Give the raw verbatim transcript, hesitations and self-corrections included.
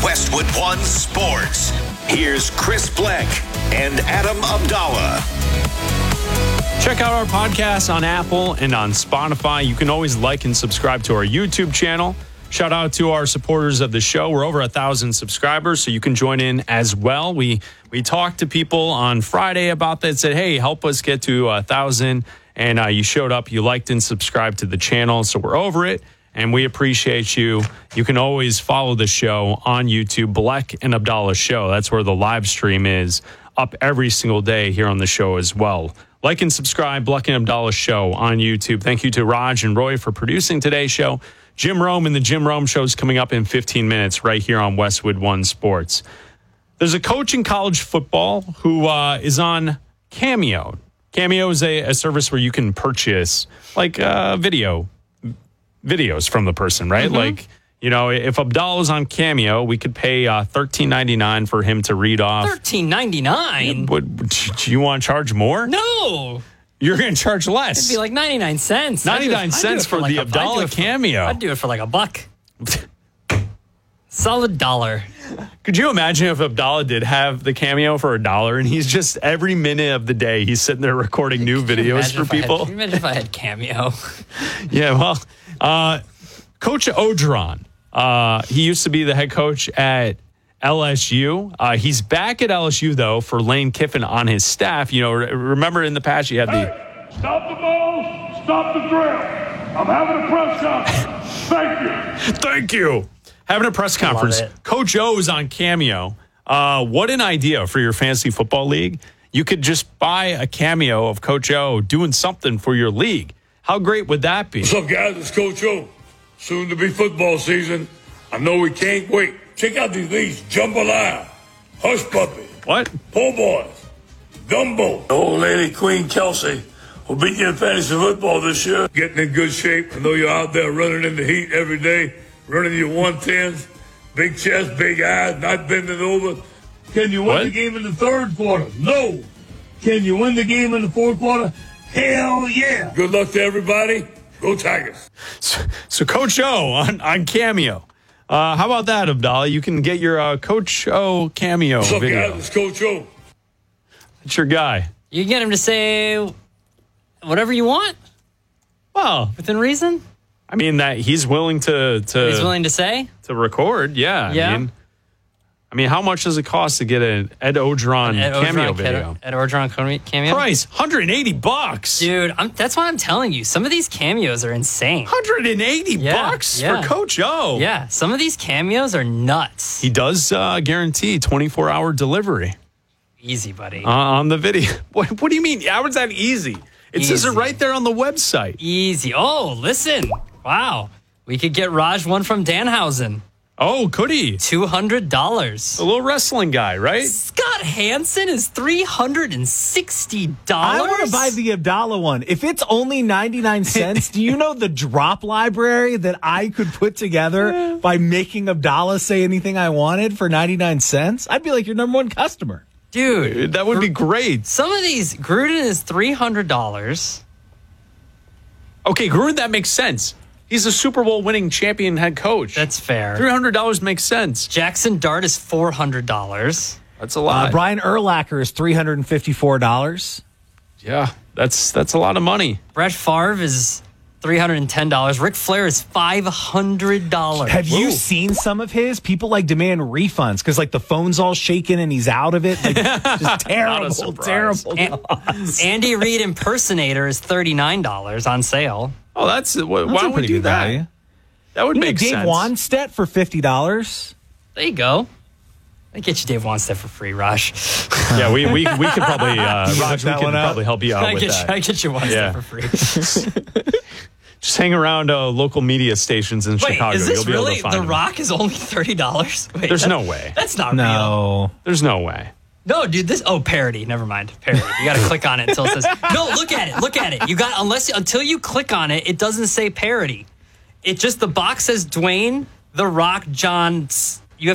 Westwood One Sports. Here's Chris Bleck and Adam Abdallah. Check out our podcast on Apple and on Spotify. You can always like and subscribe to our YouTube channel. Shout out to our supporters of the show. We're over a thousand subscribers, so you can join in as well. We we talked to people on Friday about that, said, hey, help us get to a thousand. And uh, you showed up, you liked and subscribed to the channel. So we're over it, and we appreciate you. You can always follow the show on YouTube, Bleck and Abdallah Show. That's where the live stream is, up every single day here on the show as well. Like and subscribe, Bleck and Abdallah Show on YouTube. Thank you to Raj and Roy for producing today's show. Jim Rome and the Jim Rome Show is coming up in fifteen minutes right here on Westwood One Sports. There's a coach in college football who uh, is on Cameo. Cameo is a, a service where you can purchase like uh, video videos from the person, right? Mm-hmm. Like, you know, if Abdallah's on Cameo, we could pay uh, thirteen ninety-nine for him to read off. thirteen ninety-nine? Would, do you want to charge more? No. You're going to charge less. It'd be like ninety-nine cents. ninety-nine cents for, for like the Abdallah Cameo. I'd do it for like a buck. Solid dollar. Could you imagine if Abdallah did have the Cameo for a dollar and he's just every minute of the day he's sitting there recording new videos for people? Had, can you imagine if I had Cameo? Yeah, well, uh, Coach Orgeron, uh, he used to be the head coach at L S U. Uh, he's back at L S U, though, for Lane Kiffin on his staff. You know, remember in the past you had the... Hey, stop the ball, stop the drill. I'm having a press conference. Thank you. Thank you. Having a press conference. Coach O's on Cameo. Uh, what an idea for your fantasy football league. You could just buy a cameo of Coach O doing something for your league. How great would that be? What's up, guys? It's Coach O. Soon to be football season. I know we can't wait. Check out these leagues. Jambalaya, Hush Puppy. What? Po' Boys, Dumbo. The old lady, Queen Kelsey, will beat you in fantasy football this year. Getting in good shape. I know you're out there running in the heat every day, running your one tens, big chest, big eyes, not bending over. Can you win what? the game in the third quarter? No. Can you win the game in the fourth quarter? Hell yeah. Good luck to everybody. Go Tigers. So, so Coach O on, on Cameo. Uh, how about that, Abdallah? You can get your uh, Coach O Cameo What's up, video. guys? It's Coach O. That's your guy. You get him to say whatever you want? Well, within reason? I mean, that he's willing to... to he's willing to say? To record, yeah. Yeah. I mean, I mean, how much does it cost to get an Ed Orgeron Ed Cameo Orgeron, video? Ed Orgeron Cameo? Price, one hundred eighty bucks. Dude, I'm, that's why I'm telling you. Some of these cameos are insane. one hundred eighty yeah, bucks yeah. for Coach O. Yeah, some of these cameos are nuts. He does uh, guarantee twenty-four hour delivery. Easy, buddy. Uh, on the video. What, what do you mean? How is that easy? It easy. says it right there on the website. Easy. Oh, listen. Wow. We could get Raj one from Danhausen. Oh, could he? two hundred dollars. A little wrestling guy, right? Scott Hansen is three hundred sixty dollars. I want to buy the Abdallah one. If it's only ninety-nine cents, do you know the drop library that I could put together by making Abdallah say anything I wanted for ninety-nine cents? I'd be like your number one customer. Dude. That would be great. Some of these, Gruden is three hundred dollars. Okay, Gruden, that makes sense. He's a Super Bowl winning champion head coach. That's fair. three hundred dollars makes sense. Jackson Dart is four hundred dollars. That's a lot. Uh, Brian Urlacher is three hundred fifty-four dollars. Yeah, that's that's a lot of money. Brett Favre is three hundred ten dollars. Ric Flair is five hundred dollars. Have you Ooh. seen some of his? People like demand refunds because like the phone's all shaking and he's out of it. Like, just terrible, terrible. An- Andy Reid impersonator is thirty-nine dollars on sale. Oh, that's, wh- That's why a would we pretty do good that? value. That would You make get Dave sense. Wanstead for fifty dollars. There you go. I get you Dave Wanstead for free, Raj. Yeah, we we we could probably uh, You Raj, we that could one out? probably help you out I with get that. you, I get you Wanstead Yeah. for free. Just hang around uh, local media stations in Wait, Chicago. is this You'll be really able to find The them. Rock is only thirty dollars? Wait, There's that- no way. That's not real. No. There's no way. No, dude, this oh parody. Never mind. Parody. You gotta click on it until it says no, look at it, look at it. You got unless until you click on it, it doesn't say parody. It just the box says Dwayne, The Rock, John